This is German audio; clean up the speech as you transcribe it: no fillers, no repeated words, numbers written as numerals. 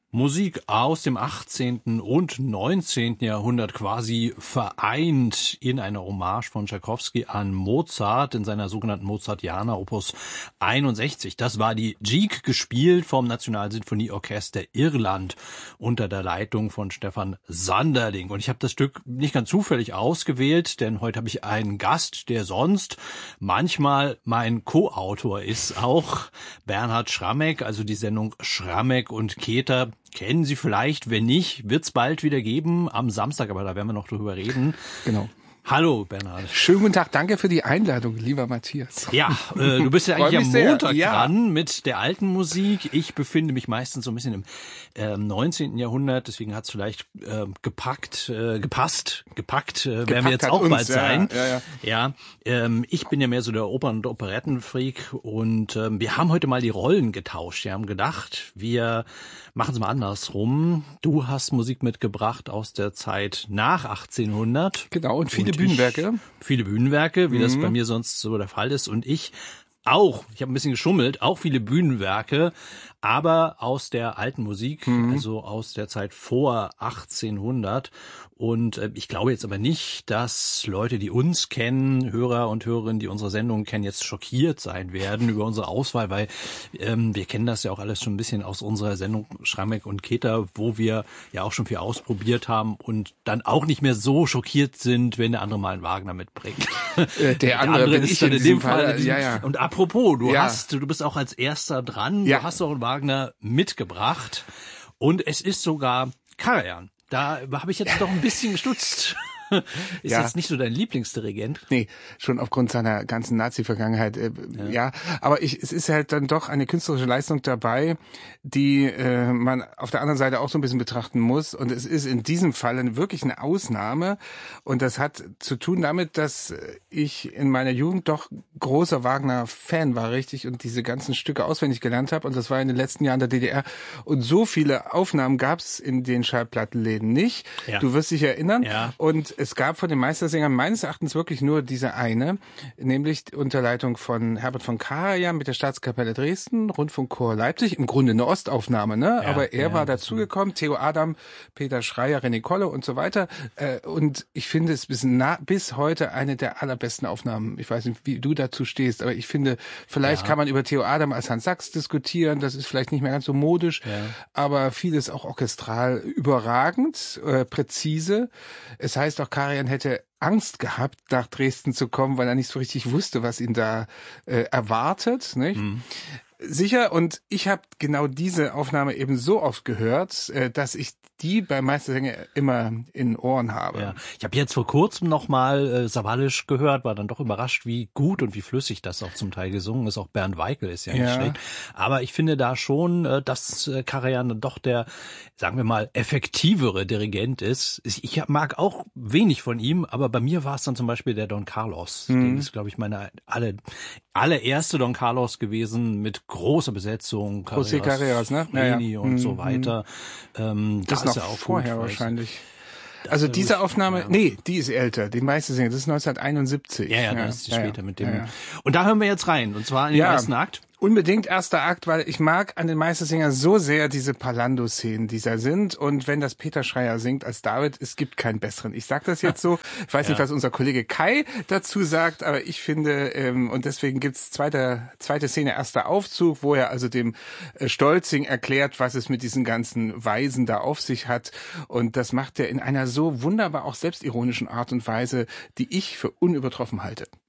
Musik aus dem 18. und 19. Jahrhundert quasi vereint in einer Hommage von Tschaikowski an Mozart in seiner sogenannten Mozartiana Opus 61. Das war die Gigue, gespielt vom Nationalsinfonieorchester Irland unter der Leitung von Stefan Sanderling. Und ich habe das Stück nicht ganz zufällig ausgewählt, denn heute habe ich einen Gast, der sonst manchmal mein Co-Autor ist, auch Bernhard Schrammeck, also die Sendung Schrammeck und Keter. Kennen Sie vielleicht, wenn nicht, wird's bald wieder geben, am Samstag, aber da werden wir noch drüber reden. Genau. Hallo, Bernhard. Schönen guten Tag, danke für die Einladung, lieber Matthias. Ja, du bist ja eigentlich am Montag sehr. dran mit der alten Musik. Ich befinde mich meistens so ein bisschen im 19. Jahrhundert, deswegen hat's vielleicht gepackt, werden wir jetzt auch bald sein. Ja, ich bin ja mehr so der Opern- und Operettenfreak und wir haben heute mal die Rollen getauscht. Wir haben gedacht, wir machen es mal andersrum. Du hast Musik mitgebracht aus der Zeit nach 1800. Genau, und viele Bühnenwerke. Viele Bühnenwerke, wie das bei mir sonst so der Fall ist. Und ich auch, ich habe ein bisschen geschummelt, auch viele Bühnenwerke, aber aus der alten Musik, also aus der Zeit vor 1800. Und ich glaube jetzt aber nicht, dass Leute, die uns kennen, Hörer und Hörerinnen, die unsere Sendung kennen, jetzt schockiert sein werden über unsere Auswahl, weil wir kennen das ja auch alles schon ein bisschen aus unserer Sendung Schrammeck und Keter, wo wir ja auch schon viel ausprobiert haben und dann auch nicht mehr so schockiert sind, wenn der andere mal einen Wagner mitbringt. Der andere bin ist ich dann in diesem Fall. Ja. Und apropos, du bist auch als Erster dran, Ja. Du hast auch einen Wagner mitgebracht und es ist sogar Karajan. Da habe ich jetzt doch ein bisschen gestutzt. Ist jetzt nicht so dein Lieblingsdirigent? Nee, schon aufgrund seiner ganzen Nazi-Vergangenheit. Aber es ist halt dann doch eine künstlerische Leistung dabei, die man auf der anderen Seite auch so ein bisschen betrachten muss. Und es ist in diesem Fall wirklich eine Ausnahme. Und das hat zu tun damit, dass ich in meiner Jugend doch großer Wagner-Fan war, richtig, und diese ganzen Stücke auswendig gelernt habe. Und das war in den letzten Jahren der DDR. Und so viele Aufnahmen gab's in den Schallplattenläden nicht. Ja. Du wirst dich erinnern. Ja. Und es gab von den Meistersängern meines Erachtens wirklich nur diese eine, nämlich unter Leitung von Herbert von Karajan mit der Staatskapelle Dresden, Rundfunkchor Leipzig, im Grunde eine Ostaufnahme, ne? Ja, aber er war das dazugekommen, Theo Adam, Peter Schreier, René Kolle und so weiter. Und ich finde es bis heute eine der allerbesten Aufnahmen. Ich weiß nicht, wie du dazu stehst, aber ich finde, vielleicht kann man über Theo Adam als Hans Sachs diskutieren, das ist vielleicht nicht mehr ganz so modisch, aber vieles auch orchestral überragend, präzise. Es heißt auch, Karajan hätte Angst gehabt, nach Dresden zu kommen, weil er nicht so richtig wusste, was ihn da erwartet, nicht? Sicher, und ich habe genau diese Aufnahme eben so oft gehört, dass ich die bei Meistersänger immer in Ohren habe. Ja. Ich habe jetzt vor kurzem noch-mal Sawallisch gehört, war dann doch überrascht, wie gut und wie flüssig das auch zum Teil gesungen ist. Auch Bernd Weikel ist ja nicht schlecht. Aber ich finde da schon, dass Karajan dann doch der, sagen wir mal, effektivere Dirigent ist. Ich mag auch wenig von ihm, aber bei mir war es dann zum Beispiel der Don Carlos. Den ist, glaube ich, meine allererste Don Carlos gewesen mit großer Besetzung. José Carreras, ne? Fellini und so weiter. Das ist noch auch vorher gut, wahrscheinlich. Also diese Aufnahme, nee, die ist älter. Die Meistersänger, das ist 1971. Ja, das ist später mit dem. Ja. Und da hören wir jetzt rein, und zwar in den ersten Akt. Unbedingt erster Akt, weil ich mag an den Meistersängern so sehr diese Palando-Szenen, die da sind. Und wenn das Peter Schreier singt als David, es gibt keinen besseren. Ich sag das jetzt so. Ich weiß nicht, was unser Kollege Kai dazu sagt, aber ich finde, und deswegen gibt's zweite Szene, erster Aufzug, wo er also dem Stolzing erklärt, was es mit diesen ganzen Weisen da auf sich hat. Und das macht er in einer so wunderbar auch selbstironischen Art und Weise, die ich für unübertroffen halte.